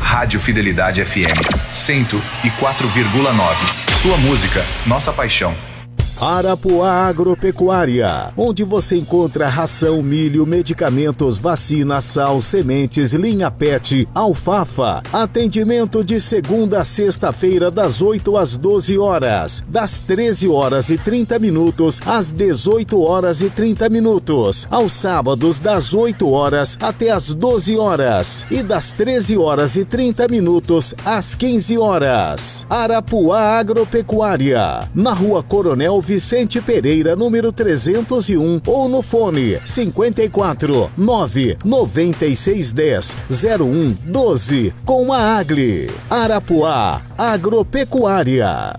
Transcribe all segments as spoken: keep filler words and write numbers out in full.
Rádio Fidelidade F M, cento e quatro vírgula nove. Sua música, nossa paixão. Arapuá Agropecuária, onde você encontra ração, milho, medicamentos, vacina, sal, sementes, linha pet, alfafa. Atendimento de segunda a sexta-feira das oito às doze horas, das treze horas e trinta minutos às dezoito horas e trinta minutos, aos sábados das oito horas até às doze horas e das treze horas e trinta minutos às quinze horas. Arapuá Agropecuária, na Rua Coronel Vicente Pereira, número trezentos e um, ou no fone cinquenta e quatro, nove, noventa e seis, dez, zero um, doze, com a Agli. Arapuá Agropecuária.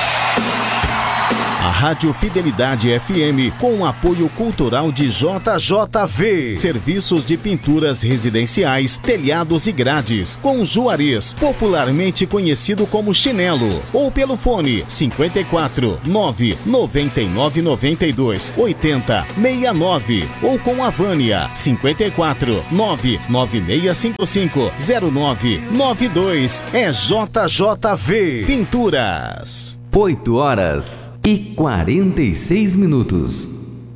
A Rádio Fidelidade F M, com apoio cultural de J J V. Serviços de pinturas residenciais, telhados e grades, com Juarez, popularmente conhecido como Chinelo. Ou pelo fone cinquenta e quatro, nove, noventa e nove, noventa e dois, oitenta, sessenta e nove. Ou com a Vânia, cinquenta e quatro, nove, nove seis cinco cinco, zero nove nove dois. É J J V Pinturas. oito horas e quarenta e seis minutos.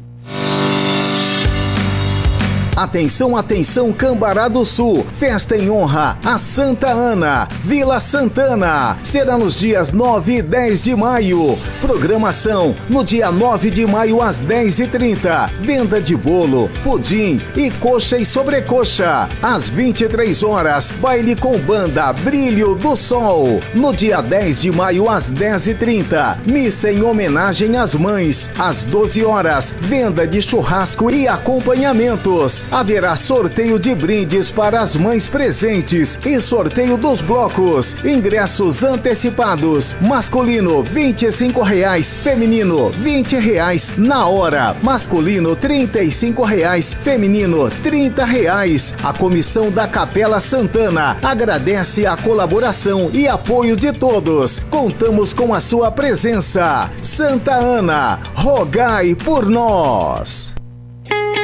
Atenção, atenção, Cambará do Sul. Festa em honra a Santa Ana, Vila Santana. Será nos dias nove e dez de maio. Programação no dia nove de maio às dez e trinta. Venda de bolo, pudim e coxa e sobrecoxa. Às vinte e três horas, baile com banda Brilho do Sol. No dia dez de maio às dez e trinta, missa em homenagem às mães. Às doze horas, venda de churrasco e acompanhamentos. Haverá sorteio de brindes para as mães presentes e sorteio dos blocos. Ingressos antecipados. Masculino vinte e cinco reais, feminino vinte reais na hora. Masculino trinta e cinco reais, feminino trinta reais. A comissão da Capela Santana agradece a colaboração e apoio de todos. Contamos com a sua presença. Santa Ana, rogai por nós.